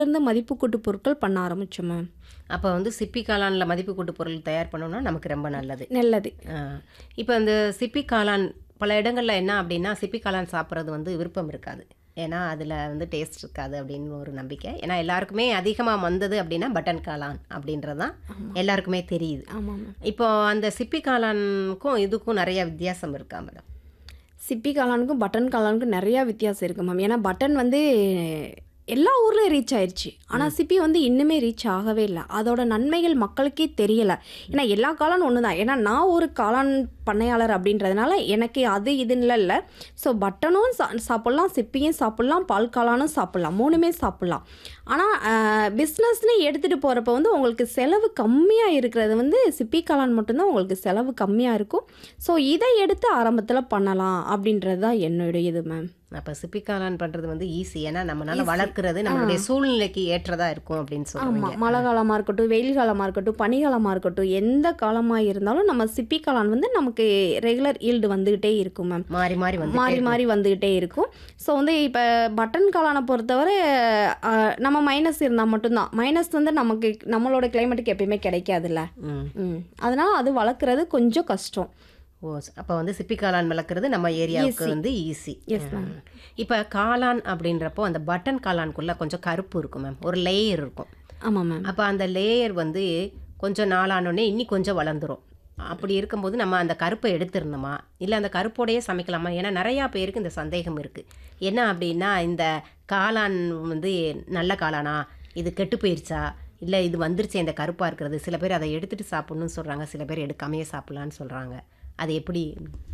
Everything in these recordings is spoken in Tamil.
இருந்து மதிப்பு கூட்டு பொருட்கள் பண்ண ஆரம்பிச்சோம் மேம். அப்போ வந்து சிப்பி காளானில் மதிப்பு கூட்டு பொருள் தயார் பண்ணோம்னா நமக்கு ரொம்ப நல்லது. நல்லது. இப்போ இந்த சிப்பி காளான் பல இடங்களில் என்ன அப்படின்னா சிப்பி காளான் சாப்பிட்றது வந்து விருப்பம் இருக்காது. ஏன்னா அதில் வந்து டேஸ்ட் இருக்காது அப்படின்னு ஒரு நம்பிக்கை. ஏன்னா எல்லாருக்குமே அதிகமாக வந்தது அப்படின்னா பட்டன் காளான் அப்படின்றது தான் எல்லாருக்குமே தெரியுது. ஆமாம் மேம். இப்போ அந்த சிப்பி காளானுக்கும் இதுக்கும் நிறைய வித்தியாசம் இருக்கா மேடம்? சிப்பி காளானுக்கும் பட்டன் காளானுக்கும் நிறையா வித்தியாசம் இருக்குது மேம். ஏன்னா பட்டன் வந்து எல்லா ஊர்லேயும் ரீச் ஆயிடுச்சு. ஆனால் சிப்பி வந்து இன்னுமே ரீச் ஆகவே இல்லை. அதோட நன்மைகள் மக்களுக்கே தெரியலை. ஏன்னா எல்லா காளானும் ஒன்று தான். ஏன்னா நான் ஒரு காளான் பண்ணையாளர் அப்படின்றதுனால எனக்கு அது இதுன்னு இல்லை. ஸோ பட்டனும் சாப்பிட்லாம், சிப்பியும் சாப்பிட்லாம், பால் காளானும் சாப்பிட்லாம், மூணுமே சாப்பிட்லாம். ஆனால் பிஸ்னஸ்னு எடுத்துகிட்டு போகிறப்ப வந்து உங்களுக்கு செலவு கம்மியாக இருக்கிறது வந்து சிப்பி காளான் மட்டும்தான் உங்களுக்கு செலவு கம்மியாக இருக்கும். ஸோ இதை எடுத்து ஆரம்பத்தில் பண்ணலாம் அப்படின்றது தான் என்னுடைய இது மேம். அப்போ சிப்பி காளான் பண்ணுறது வந்து ஈஸி. ஏன்னா நம்மளால வளர்க்குறது நம்மளுடைய சூழ்நிலைக்கு ஏற்றதா இருக்கும் அப்படின்னு சொல்லுவாங்க. ஆமாம், மழை காலமாக இருக்கட்டும், வெயில் காலமாக இருக்கட்டும், பனிக்காலமாக இருக்கட்டும், எந்த காலமாக இருந்தாலும் நம்ம சிப்பி காளான் வந்து நமக்கு ரெகுலர் ஈல்டு வந்துக்கிட்டே இருக்கும் மேம். மாறி மாறி வந்து மாறி வந்துக்கிட்டே இருக்கும். ஸோ வந்து இப்போ பட்டன் காளானை பொறுத்தவரை நம்ம மைனஸ் இருந்தால் மட்டும்தான். மைனஸ் வந்து நமக்கு நம்மளோட கிளைமேட்டுக்கு எப்பயுமே கிடைக்காதுல்ல. அதனால் அது வளர்க்குறது கொஞ்சம் கஷ்டம். ஓ, அப்போ வந்து சிப்பி காளான் வளர்க்குறது நம்ம ஏரியாவுக்கு வந்து ஈஸி. இப்போ காளான் அப்படின்றப்போ அந்த பட்டன் காளானுக்குள்ளே கொஞ்சம் கருப்பு இருக்கும் மேம், ஒரு லேயர் இருக்கும். ஆமாம் மேம். அப்போ அந்த லேயர் வந்து கொஞ்சம் நாளானோடனே இன்னி கொஞ்சம் வளர்ந்துரும். அப்படி இருக்கும்போது நம்ம அந்த கருப்பை எடுத்துடணுமா இல்லை அந்த கருப்போடையே சமைக்கலாமா? ஏன்னா நிறையா பேருக்கு இந்த சந்தேகம் இருக்குது. என்ன அப்படின்னா இந்த காளான் வந்து நல்ல காளானா, இது கெட்டு போயிடுச்சா, இல்லை இது வந்துருச்சு இந்த கருப்பாக இருக்கிறது. சில பேர் அதை எடுத்துகிட்டு சாப்பிட்ணுன்னு சொல்கிறாங்க, சில பேர் எடுக்காமையே சாப்பிட்லான்னு சொல்கிறாங்க. அது எப்படி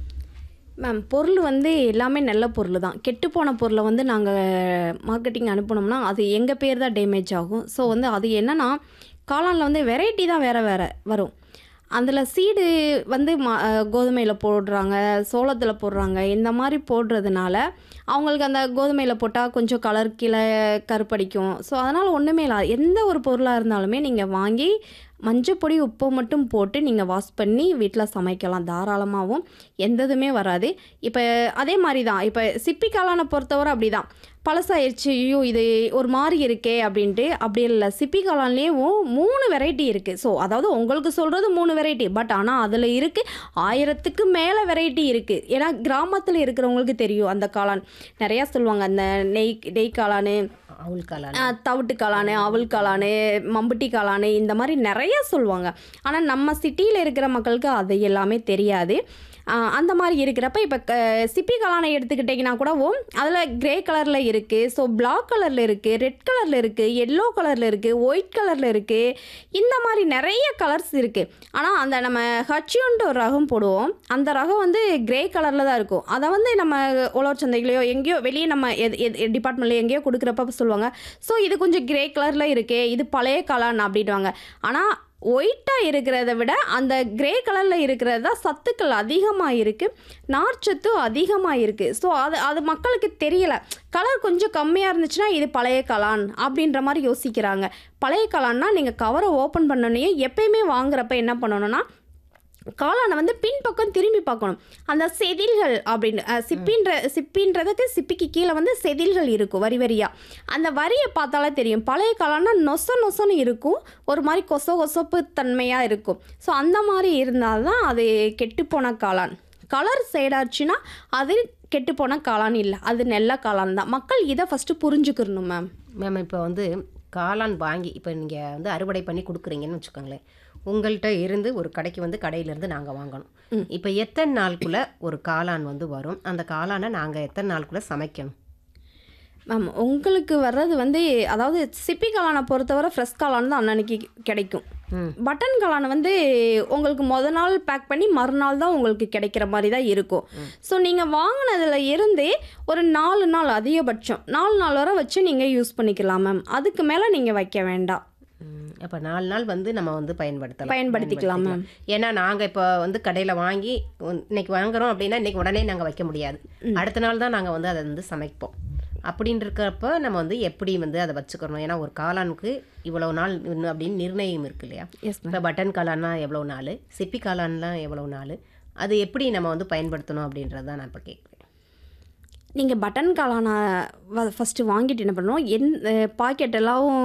மேம்? பொருள் வந்து எல்லாமே நல்ல பொருள் தான். கெட்டுப்போன பொருளை வந்து நாங்கள் மார்க்கெட்டிங் அனுப்பினோம்னா அது எங்கள் பேர் தான் டேமேஜ் ஆகும். ஸோ வந்து அது என்னென்னா காளானில் வந்து வெரைட்டி தான் வேறு வரும். அதில் சீடு வந்து கோதுமையில் போடுறாங்க, சோளத்தில் போடுறாங்க. இந்த மாதிரி போடுறதுனால அவங்களுக்கு அந்த கோதுமையில் போட்டால் கொஞ்சம் கலர் கீழே கருப்படிக்கும். ஸோ அதனால் ஒன்றுமே இல்லை. எந்த ஒரு பொருளாக இருந்தாலுமே நீங்கள் வாங்கி மஞ்சப்பொடி உப்பு மட்டும் போட்டு நீங்கள் வாஷ் பண்ணி வீட்டில் சமைக்கலாம் தாராளமாகவும். எந்ததுமே வராது. இப்போ அதே மாதிரி தான் இப்போ சிப்பி காளானை பொறுத்தவரை அப்படி தான். பழசாயிடுச்சு, ஐயோ இது ஒரு மாதிரி இருக்கே அப்படின்ட்டு அப்படி இல்லை. சிப்பி காளான்லேயும் 3 வெரைட்டி இருக்குது. ஸோ அதாவது உங்களுக்கு சொல்கிறது 3 வெரைட்டி, பட் ஆனால் அதில் இருக்குது 1000க்கு மேலே வெரைட்டி இருக்குது. ஏன்னா கிராமத்தில் இருக்கிறவங்களுக்கு தெரியும் அந்த காளான் நிறையா சொல்லுவாங்க. அந்த நெய் காளான், அவுள் காளான், தவிட்டு காளான், அவுள் காளான், மம்புட்டி காளான், இந்த மாதிரி நிறைய சொல்லுவாங்க. ஆனால் நம்ம சிட்டியில் இருக்கிற மக்களுக்கு அது எல்லாமே தெரியாது. அந்த மாதிரி இருக்கிறப்ப இப்போ சிப்பி காளானை எடுத்துக்கிட்டிங்கன்னா கூடவும் அதில் கிரே கலரில் இருக்குது, ஸோ பிளாக் கலரில் இருக்குது, ரெட் கலரில் இருக்குது, எல்லோ கலரில் இருக்குது, ஒயிட் கலரில் இருக்குது. இந்த மாதிரி நிறைய கலர்ஸ் இருக்குது. ஆனால் அந்த நம்ம ஹச்சியோன்ட்டு ஒரு ரகம் போடுவோம். அந்த ரகம் வந்து கிரே கலரில் தான் இருக்கும். அதை வந்து நம்ம உழவர் சந்தைகளையோ எங்கேயோ வெளியே நம்ம டிபார்ட்மெண்ட்லையோ எங்கேயோ கொடுக்குறப்ப சொல்லுவாங்க, ஸோ இது கொஞ்சம் கிரே கலரில் இருக்கே, இது பழைய காளான் அப்படின்வாங்க. ஆனால் ஒயிட்டாக இருக்கிறத விட அந்த கிரே கலரில் இருக்கிறது தான் சத்துக்கள் அதிகமாக இருக்குது, நார்ச்சத்தும் அதிகமாக இருக்குது. ஸோ அது மக்களுக்கு தெரியலை. கலர் கொஞ்சம் கம்மியாக இருந்துச்சுன்னா இது பழைய காளான் அப்படின்ற மாதிரி யோசிக்கிறாங்க. பழைய காளான்னா நீங்கள் கவரை ஓப்பன் பண்ணோன்னே எப்பயுமே வாங்குறப்ப என்ன பண்ணணும்னா காளானை வந்து பின்பக்கம் திரும்பி பார்க்கணும். அந்த செதில்கள் அப்படின்னு சிப்பின்றதுக்கு சிப்பிக்கு கீழே வந்து செதில்கள் இருக்கும் வரி வரியாக. அந்த வரியை பார்த்தாலே தெரியும். பழைய காளான்னா நொசன்னு இருக்கும், ஒரு மாதிரி கொசப்பு தன்மையாக இருக்கும். ஸோ அந்த மாதிரி இருந்தால் தான் அது கெட்டுப்போன காளான். கலர் சைடாச்சுன்னா அது கெட்டுப்போன காளான் இல்லை, அது நல்ல காளான் தான். மக்கள் இதை ஃபஸ்ட்டு புரிஞ்சுக்கணும் மேம். மேம் இப்போ வந்து காளான் வாங்கி இப்போ நீங்கள் வந்து அறுவடை பண்ணி கொடுக்குறீங்கன்னு வச்சுக்கோங்களேன். உங்கள்கிட்ட இருந்து ஒரு கடைக்கு வந்து கடையிலேருந்து நாங்கள் வாங்கணும். இப்போ எத்தனை நாளுக்குள்ளே ஒரு காளான் வந்து வரும்? அந்த காளானை நாங்கள் எத்தனை நாளுக்குள்ளே சமைக்கணும் மேம்? உங்களுக்கு வர்றது வந்து அதாவது சிப்பி காளானை பொறுத்தவரை ஃப்ரெஷ் காளான் தான் அன்னன்னைக்கு கிடைக்கும். பட்டன் காளானை வந்து உங்களுக்கு நாள் பேக் பண்ணி மறுநாள் தான் உங்களுக்கு கிடைக்கிற மாதிரி தான் இருக்கும். ஸோ நீங்கள் வாங்கினதில் இருந்து ஒரு 4 நாள் அதிகபட்சம் 4 நாள் வரை வச்சு நீங்கள் யூஸ் பண்ணிக்கலாம் மேம். அதுக்கு மேலே நீங்கள் வைக்க வேண்டாம். அப்போ 4 நாள் வந்து நம்ம வந்து பயன்படுத்திக்கலாம் மேம். ஏன்னா நாங்கள் இப்போ வந்து கடையில் வாங்கி இன்னைக்கு வாங்குறோம் அப்படின்னா இன்னைக்கு உடனே நாங்கள் வைக்க முடியாது. அடுத்த நாள் தான் நாங்கள் வந்து அதை வந்து சமைப்போம். அப்படின்றப்ப நம்ம வந்து எப்படி வந்து அதை வச்சுக்கணும்? ஏன்னா ஒரு காளானுக்கு இவ்வளோ நாள் அப்படின்னு நிர்ணயம் இருக்கு இல்லையா? இப்போ பட்டன் காளான்னா எவ்வளோ நாள், சிப்பி காளான்லாம் எவ்வளோ நாள், அது எப்படி நம்ம வந்து பயன்படுத்தணும் அப்படின்றது தான் நான் இப்போ கேட்குறேன். நீங்கள் பட்டன் காளான ஃபஸ்ட்டு வாங்கிட்டு என்ன பண்ணணும் பாக்கெட் எல்லாம்